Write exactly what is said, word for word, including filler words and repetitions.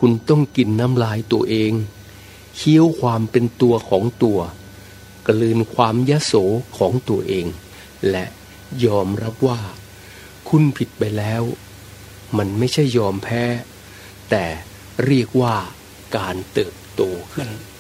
คุณต้องกินน้ำลายตัวเองเคี้ยวความเป็นตัวของตัวกลืนความยโสของตัวเองและยอมรับว่าคุณผิดไปแล้วมันไม่ใช่ยอมแพ้แต่เรียกว่าการเติบโตขึ้น